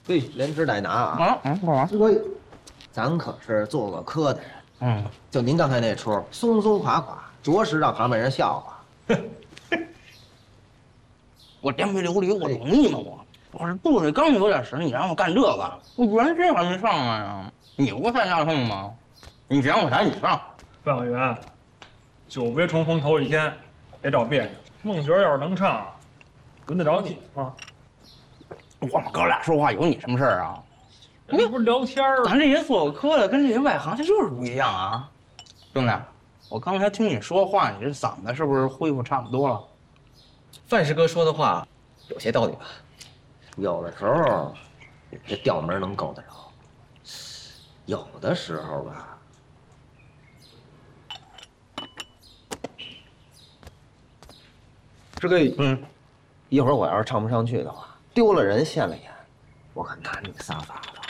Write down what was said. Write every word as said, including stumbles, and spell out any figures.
对，连支带拿啊！ 啊嗯，干嘛？ 师哥，咱可是做过科的人， 嗯， 就您刚才那出，松松垮垮，着实让旁边人笑话。 我颠沛流离，我容易吗？我我这肚子里刚有点神，你让我干这个，我元气还没上来呀。你不犯牙痛吗？你想我才你上。 范委员，久别重逢头一天，别找别扭。孟角要是能唱，轮得着你吗？ 我们哥俩说话有你什么事儿啊？ 这不是聊天儿？ 咱这些做科的跟这些外行，他就是不一样啊。兄弟，我刚才听你说话，你这嗓子是不是恢复差不多了？ 范师哥说的话有些道理吧？有的时候这调门能够得着，有的时候吧。师哥， 嗯， 一会儿我要是唱不上去的话，丢了人现了眼，我可拿你撒法了。